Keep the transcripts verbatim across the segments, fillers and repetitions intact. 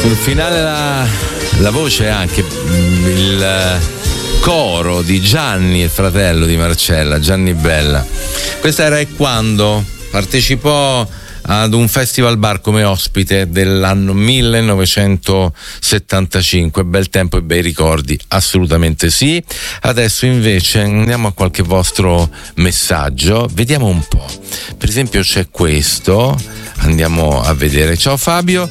Sul finale la, la voce anche il coro di Gianni, il fratello di Marcella, Gianni Bella. Questa era E Quando partecipò ad un festival bar come ospite dell'anno millenovecentosettantacinque. Bel tempo e bei ricordi, assolutamente sì. Adesso invece andiamo a qualche vostro messaggio, vediamo un po'. Per esempio c'è questo, andiamo a vedere. Ciao Fabio,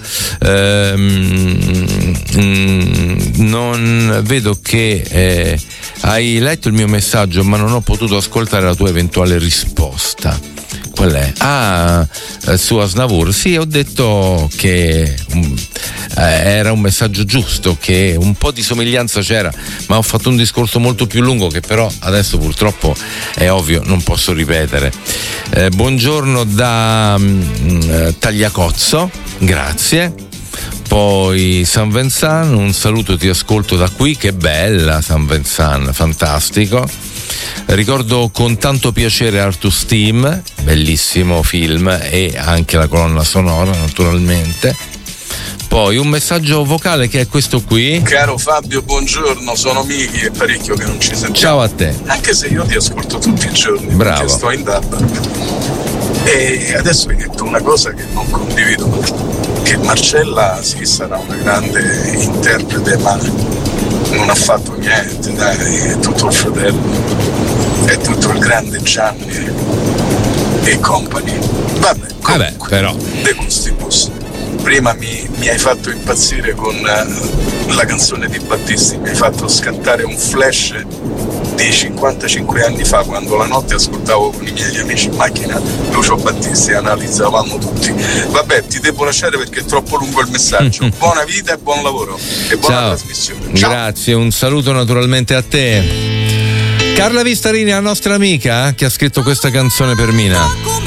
ehm, non vedo che eh, hai letto il mio messaggio ma non ho potuto ascoltare la tua eventuale risposta. Qual è? Ah, su Asnavour. Sì, ho detto che um, eh, era un messaggio giusto, che un po' di somiglianza c'era, ma ho fatto un discorso molto più lungo che però adesso purtroppo è ovvio non posso ripetere. Eh, buongiorno da um, Tagliacozzo, grazie. Poi San Vincent, un saluto, ti ascolto da qui, che bella San Vincent, fantastico. Ricordo con tanto piacere Arthur's Team, bellissimo film, e anche la colonna sonora naturalmente. Poi un messaggio vocale che è questo qui. Caro Fabio, buongiorno, sono Miki, è parecchio che non ci sentiamo. Ciao a te. Anche se io ti ascolto tutti i giorni. Bravo. Perché sto in D A B. E adesso hai detto una cosa che non condivido, che Marcella sì sarà una grande interprete, ma non ha fatto niente, dai, è tutto il fratello, è tutto il grande Gianni e compagni. Vabbè, Vabbè però De Gustibus. Prima mi, mi hai fatto impazzire con uh, la canzone di Battisti, mi hai fatto scattare un flash di cinquantacinque anni fa, quando la notte ascoltavo con i miei amici in macchina Lucio Battisti e analizzavamo tutti. Vabbè, ti devo lasciare perché è troppo lungo il messaggio. Buona vita e buon lavoro e buona Ciao. trasmissione. Ciao. Grazie, un saluto naturalmente a te. Carla Vistarini, la nostra amica che ha scritto questa canzone per Mina.